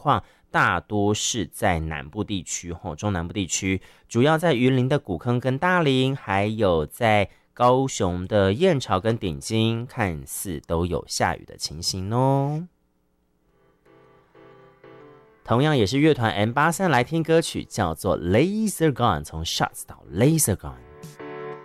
况大多是在南部地区，中南部地区，主要在云林的古坑跟大林，还有在高雄的燕巢跟顶金，看似都有下雨的情形哦。同样也是乐团 M83 来听歌曲，叫做 Laser Gun， 从 Shots 到 Laser Gun。